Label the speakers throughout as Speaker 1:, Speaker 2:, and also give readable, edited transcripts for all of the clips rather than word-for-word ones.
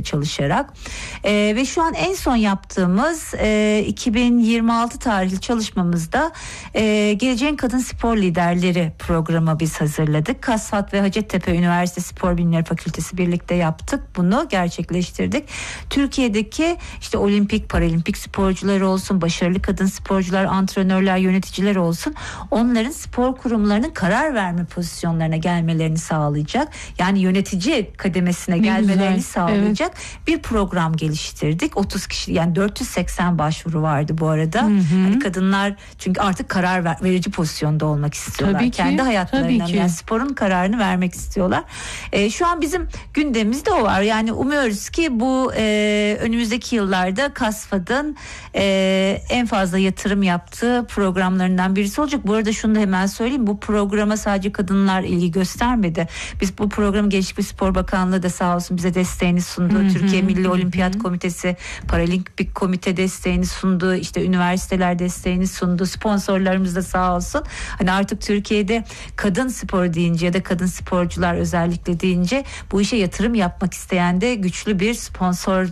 Speaker 1: çalışarak ve şu an en son yaptığımız 2026 tarihli çalışmamızda Geleceğin Kadın Spor Liderleri programı biz hazırladık. Kasvat ve Hacettepe Üniversitesi Spor Bilimleri Fakültesi birlikte yaptık. Bunu gerçekleştirdik. Türkiye'deki işte olimpik, paralimpik sporcular olsun, başarılı kadın sporcular, antrenörler, yöneticiler olsun, onların spor kurumlarının karar verme pozisyonlarına gelmelerini sağlayacak. Yani yönetici kademesine gelmelerini sağlayacak bir program geliştirdik. 30 kişi, yani 480 başvuru vardı bu arada. Hani kadınlar çünkü artık karar verici pozisyonda olmak istiyorlar.
Speaker 2: Tabii ki,
Speaker 1: kendi hayatlarından,
Speaker 2: tabii
Speaker 1: yani sporun kararını vermek istiyorlar. Şu an bizim gündemimizde o var. Yani umuyoruz ki bu önümüzdeki yıllarda Kasfat'ın en fazla yatırım yaptığı programlarından birisi olacak. Bu arada şunu da hemen söyleyeyim. Bu programa sadece kadınlar ilgi göstermedi. Biz bu programı Gençlik ve Spor Bakanlığı da sağ olsun bize desteğini sundu. Türkiye Milli Olimpiyat Komitesi, Paralimpik Komite desteğini sundu. İşte üniversiteler desteğini sundu. Sponsorlarımız da sağ olsun. Hani artık Türkiye'de kadın spor deyince ya da kadın sporcular özellikle deyince bu işe yatırım yapmak isteyen de güçlü bir sponsor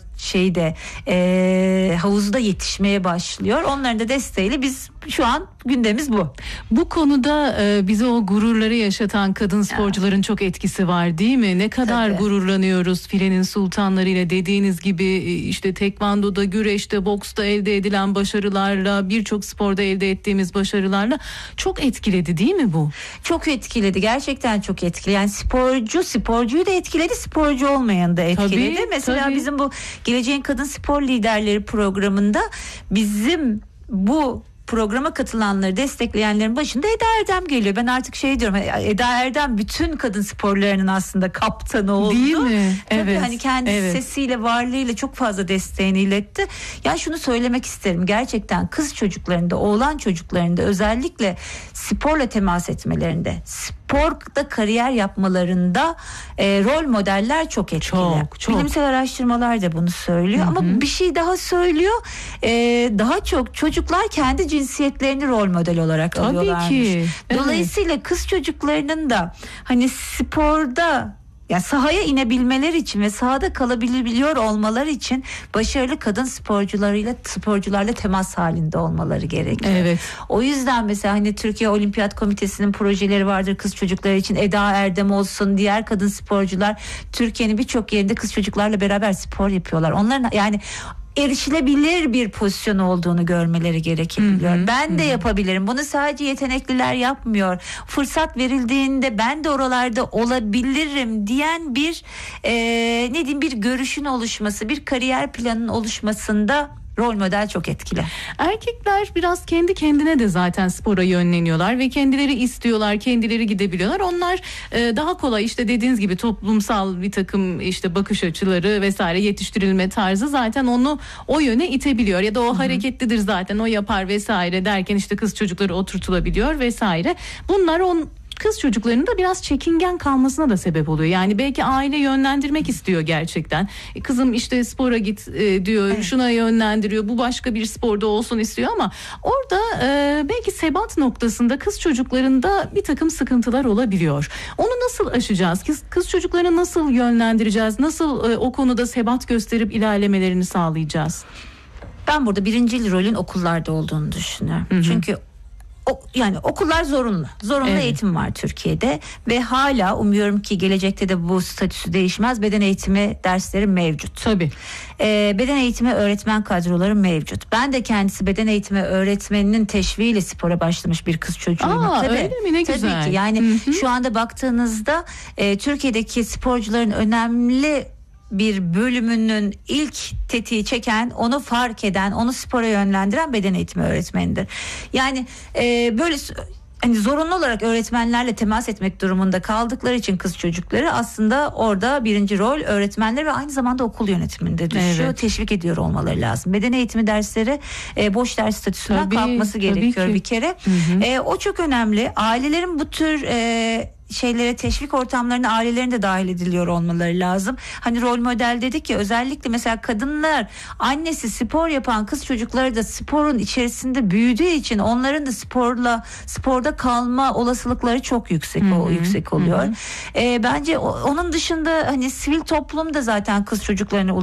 Speaker 1: havuzda yetişmeye başlıyor. Onların da desteğiyle biz şu an gündemimiz bu.
Speaker 2: Bu konuda bize o gururları yaşatan kadın sporcuların çok etkisi var değil mi? Ne kadar gururlanıyoruz filenin sultanlarıyla, dediğiniz gibi işte tekvandoda, güreşte, boksta elde edilen başarılarla, birçok sporda elde ettiğimiz başarılarla çok etkiledi değil mi bu? Çok
Speaker 1: etkiledi. Gerçekten çok etkiledi. Yani sporcuyu da etkiledi, sporcu olmayanı da etkiledi. Mesela bizim bu Geleceğin Kadın Spor Liderleri programında bizim bu programa katılanları destekleyenlerin başında Eda Erdem geliyor. Ben artık diyorum, Eda Erdem bütün kadın sporlarının aslında kaptanı oldu.
Speaker 2: Değil mi?
Speaker 1: Tabii hani kendi sesiyle, varlığıyla çok fazla desteğini iletti. Yani şunu söylemek isterim. Gerçekten kız çocuklarında, oğlan çocuklarında özellikle sporla temas etmelerinde, sporda kariyer yapmalarında rol modeller çok etkili. Çok. Bilimsel araştırmalar da bunu söylüyor. Ama bir şey daha söylüyor. Daha çok çocuklar kendi cinsiyetlerini rol model olarak alıyorlarmış.
Speaker 2: Ki.
Speaker 1: Dolayısıyla kız çocuklarının da hani sporda, yani sahaya inebilmeler için ve sahada kalabiliyor olmaları için başarılı kadın sporcularla temas halinde olmaları gerekiyor.
Speaker 2: Evet.
Speaker 1: O yüzden mesela hani Türkiye Olimpiyat Komitesi'nin projeleri vardır kız çocukları için. Eda Erdem olsun, diğer kadın sporcular Türkiye'nin birçok yerinde kız çocuklarla beraber spor yapıyorlar. Onların yani erişilebilir bir pozisyon olduğunu görmeleri gerekebiliyor. Ben de yapabilirim. Bunu sadece yetenekliler yapmıyor. Fırsat verildiğinde ben de oralarda olabilirim diyen bir bir görüşün oluşması, bir kariyer planının oluşmasında rol model çok etkili.
Speaker 2: Erkekler biraz kendi kendine de zaten spora yönleniyorlar ve kendileri istiyorlar, kendileri gidebiliyorlar. Onlar daha kolay, işte dediğiniz gibi toplumsal bir takım işte bakış açıları vesaire, yetiştirilme tarzı zaten onu o yöne itebiliyor. Ya da o hareketlidir zaten, o yapar vesaire derken işte kız çocukları oturtulabiliyor vesaire. Bunlar kız çocuklarının da biraz çekingen kalmasına da sebep oluyor. Yani belki aile yönlendirmek istiyor gerçekten. Kızım işte spora git diyor, şuna yönlendiriyor. Bu başka bir sporda olsun istiyor ama orada belki sebat noktasında kız çocuklarında bir takım sıkıntılar olabiliyor. Onu nasıl aşacağız? Kız çocuklarını nasıl yönlendireceğiz? Nasıl o konuda sebat gösterip ilerlemelerini sağlayacağız?
Speaker 1: Ben burada birincil rolün okullarda olduğunu düşünüyorum. Çünkü yani okullar zorunlu eğitim var Türkiye'de ve hala umuyorum ki gelecekte de bu statüsü değişmez. Beden eğitimi dersleri mevcut.
Speaker 2: Tabii.
Speaker 1: Beden eğitimi öğretmen kadroları mevcut. Ben de kendisi beden eğitimi öğretmeninin teşviğiyle spora başlamış bir kız çocuğuyum.
Speaker 2: Öyle mi? Ne güzel.
Speaker 1: Tabii ki. Yani şu anda baktığınızda Türkiye'deki sporcuların önemli bir bölümünün ilk tetiği çeken, onu fark eden, onu spora yönlendiren beden eğitimi öğretmenidir. Yani böyle hani zorunlu olarak öğretmenlerle temas etmek durumunda kaldıkları için kız çocukları aslında orada birinci rol öğretmenler ve aynı zamanda okul yönetiminde düşüyor. Evet. Teşvik ediyor olmaları lazım. Beden eğitimi dersleri boş ders statüsünden kalkması gerekiyor bir kere. O çok önemli. Ailelerin bu tür şeylere, teşvik ortamlarına ailelerin de dahil ediliyor olmaları lazım. Hani rol model dedik ya, özellikle mesela kadınlar, annesi spor yapan kız çocukları da sporun içerisinde büyüdüğü için onların da sporda kalma olasılıkları çok yüksek oluyor. Bence onun dışında hani sivil toplum da zaten kız çocuklarına